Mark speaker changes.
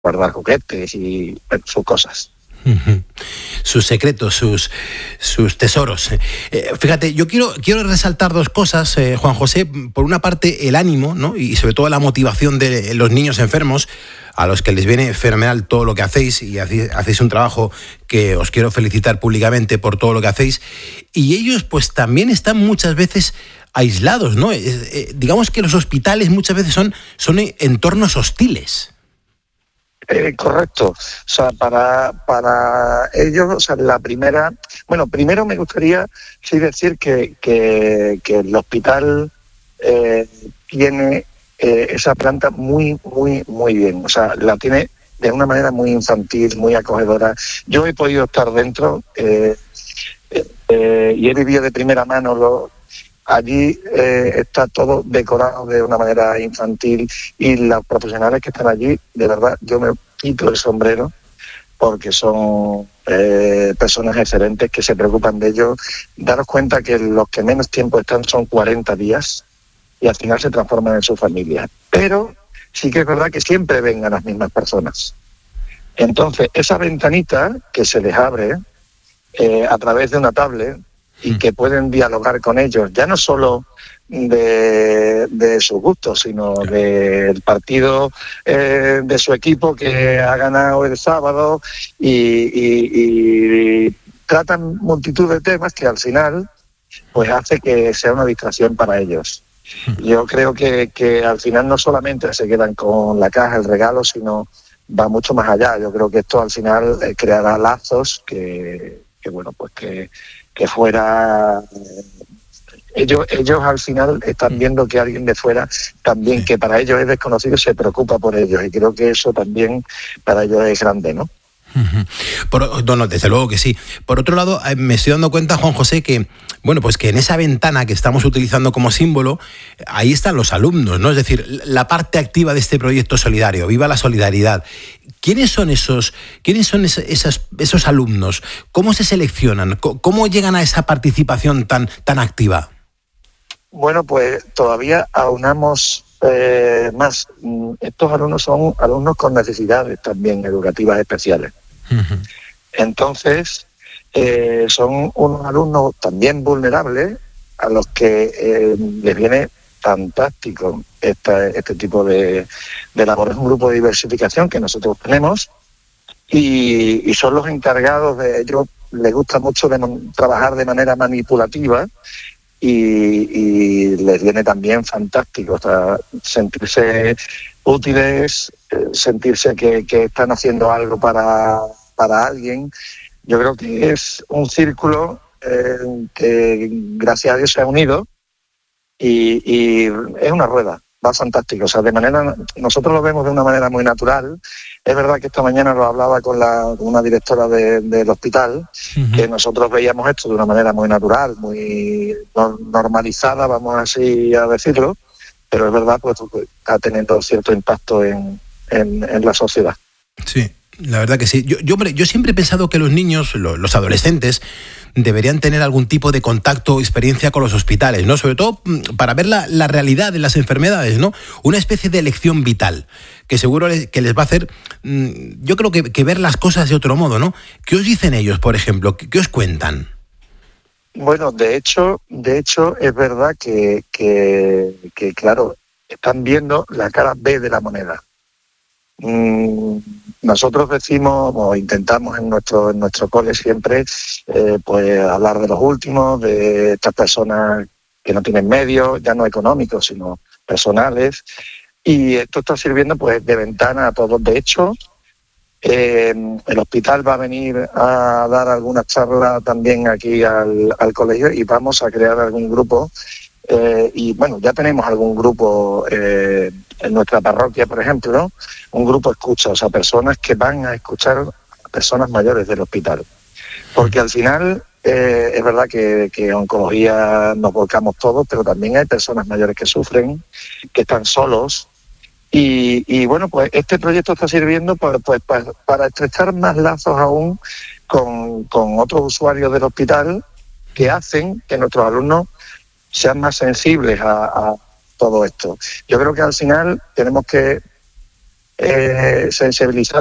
Speaker 1: guardar juguetes y sus cosas.
Speaker 2: Sus secretos, sus tesoros. Fíjate, yo quiero resaltar dos cosas, Juan José. Por una parte, el ánimo, ¿no? Y sobre todo la motivación de los niños enfermos, a los que les viene fenomenal todo lo que hacéis, y hacéis un trabajo que os quiero felicitar públicamente por todo lo que hacéis. Y ellos pues también están muchas veces aislados, ¿no? Digamos que los hospitales muchas veces son entornos hostiles.
Speaker 1: Correcto. O sea, para ellos, o sea, primero me gustaría sí decir que el hospital tiene esa planta muy, muy, muy bien. O sea, la tiene de una manera muy infantil, muy acogedora. Yo he podido estar dentro y he vivido de primera mano allí está todo decorado de una manera infantil y los profesionales que están allí, de verdad, yo me quito el sombrero porque son personas excelentes que se preocupan de ellos. Daros cuenta que los que menos tiempo están son 40 días y al final se transforman en su familia. Pero sí que es verdad que siempre vengan las mismas personas. Entonces, esa ventanita que se les abre a través de una tablet, y que pueden dialogar con ellos, ya no solo de sus gustos, sino del partido de su equipo que ha ganado el sábado, y tratan multitud de temas que al final pues hace que sea una distracción para ellos. Yo creo que al final no solamente se quedan con la caja, el regalo, sino va mucho más allá. Yo creo que esto al final creará lazos que fuera... Ellos al final están viendo que alguien de fuera también, que para ellos es desconocido, se preocupa por ellos, y creo que eso también para ellos es grande, ¿no?
Speaker 2: No, desde luego que sí. Por otro lado, me estoy dando cuenta, Juan José, que que en esa ventana que estamos utilizando como símbolo, ahí están los alumnos, ¿no? Es decir, la parte activa de este proyecto solidario. ¡Viva la solidaridad! ¿Quiénes son esos alumnos? ¿Cómo se seleccionan? ¿Cómo llegan a esa participación tan activa?
Speaker 1: Bueno, pues todavía aunamos más. Estos alumnos son alumnos con necesidades también educativas especiales. Uh-huh. Entonces, son unos alumnos también vulnerables a los que les viene fantástico este tipo de labores. Un grupo de diversificación que nosotros tenemos y son los encargados de ellos. Les gusta mucho trabajar de manera manipulativa y les viene también fantástico, o sea, sentirse útiles, sentirse que están haciendo algo para alguien. Yo creo que es un círculo que gracias a Dios se ha unido y es una rueda, va fantástico. O sea, nosotros lo vemos de una manera muy natural. Es verdad que esta mañana lo hablaba con una directora del hospital, uh-huh, que nosotros veíamos esto de una manera muy natural, muy normalizada, vamos así a decirlo, pero es verdad pues está teniendo cierto impacto en la sociedad.
Speaker 2: Sí. La verdad que sí. Yo siempre he pensado que los niños, los adolescentes, deberían tener algún tipo de contacto o experiencia con los hospitales, ¿no? Sobre todo para ver la realidad de las enfermedades, ¿no? Una especie de lección vital que seguro que les va a hacer, yo creo que ver las cosas de otro modo, ¿no? ¿Qué os dicen ellos, por ejemplo? ¿Qué os cuentan?
Speaker 1: Bueno, de hecho es verdad que claro, están viendo la cara B de la moneda. Nosotros decimos o intentamos en nuestro cole siempre pues hablar de los últimos, de estas personas que no tienen medios, ya no económicos sino personales, y esto está sirviendo pues de ventana a todos. De hecho, el hospital va a venir a dar alguna charla también aquí al colegio y vamos a crear algún grupo. Y bueno, ya tenemos algún grupo en nuestra parroquia, por ejemplo, ¿no? Un grupo escucha, o sea, personas que van a escuchar a personas mayores del hospital. Porque al final es verdad que oncología nos volcamos todos, pero también hay personas mayores que sufren, que están solos. Y bueno, pues este proyecto está sirviendo para estrechar más lazos aún con otros usuarios del hospital que hacen que nuestros alumnos sean más sensibles a todo esto. Yo creo que al final tenemos que sensibilizar